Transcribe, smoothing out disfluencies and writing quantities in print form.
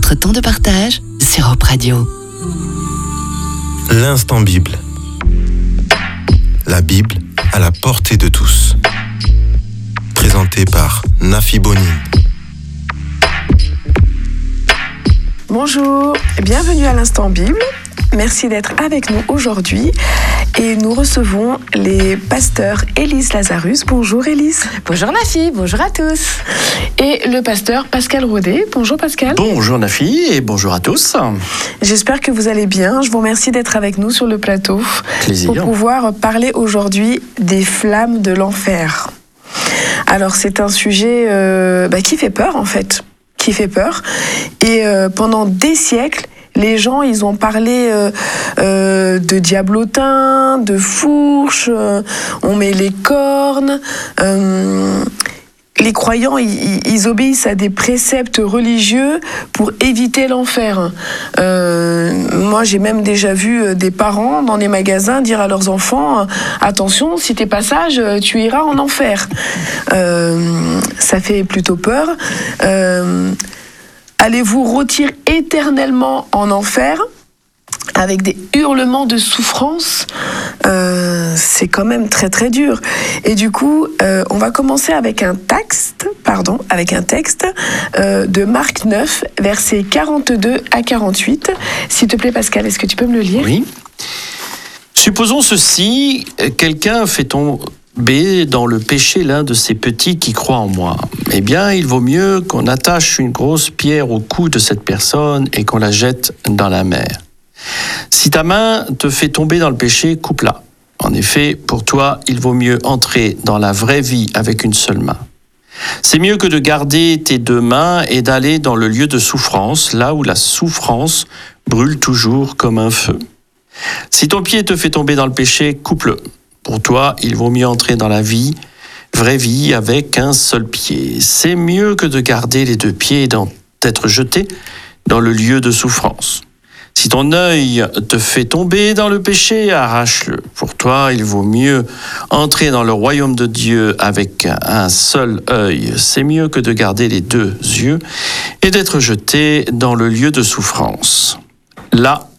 votre temps de partage sur Europe Radio. L'instant Bible. La Bible à la portée de tous. Présenté par Nafi Bonin. Bonjour, bienvenue à l'Instant Bible. Merci d'être avec nous aujourd'hui et nous recevons les pasteurs Élise Lazarus. Bonjour Élise. Bonjour Nafi, bonjour à tous. Et le pasteur Pascal Rodet. Bonjour Pascal. Bonjour Nafi et bonjour à tous. J'espère que vous allez bien. Je vous remercie d'être avec nous sur le plateau. Plaisir. Pour pouvoir parler aujourd'hui des flammes de l'enfer. Alors c'est un sujet qui fait peur en fait. Qui fait peur. Et pendant des siècles, les gens, ils ont parlé de diablotin, de fourche, on met les cornes. Les croyants, ils obéissent à des préceptes religieux pour éviter l'enfer. Moi, j'ai même déjà vu des parents dans des magasins dire à leurs enfants « Attention, si t'es pas sage, tu iras en enfer. » Ça fait plutôt peur. Allez-vous rôtir éternellement en enfer avec des hurlements de souffrance? C'est quand même très très dur. Et du coup, on va commencer avec un texte de Marc 9, versets 42 à 48. S'il te plaît, Pascal, est-ce que tu peux me le lire? Oui. Supposons ceci, quelqu'un fait tomber dans le péché l'un de ces petits qui croient en moi. Eh bien, il vaut mieux qu'on attache une grosse pierre au cou de cette personne et qu'on la jette dans la mer. Si ta main te fait tomber dans le péché, coupe-la. En effet, pour toi, il vaut mieux entrer dans la vraie vie avec une seule main. C'est mieux que de garder tes deux mains et d'aller dans le lieu de souffrance, là où la souffrance brûle toujours comme un feu. Si ton pied te fait tomber dans le péché, coupe-le. Pour toi, il vaut mieux entrer dans la vie, vraie vie, avec un seul pied. C'est mieux que de garder les deux pieds et d'être jeté dans le lieu de souffrance. Si ton œil te fait tomber dans le péché, arrache-le. Pour toi, il vaut mieux entrer dans le royaume de Dieu avec un seul œil. C'est mieux que de garder les deux yeux et d'être jeté dans le lieu de souffrance. Là